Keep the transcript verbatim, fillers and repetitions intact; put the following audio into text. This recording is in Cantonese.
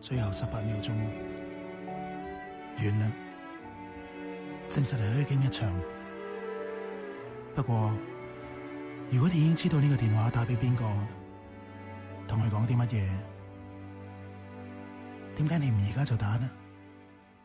最後十八秒鐘完啦，證實係虛驚一場。不過如果你已經知道呢個電話打俾邊個，同佢講啲乜嘢，點解你唔而家就打呢？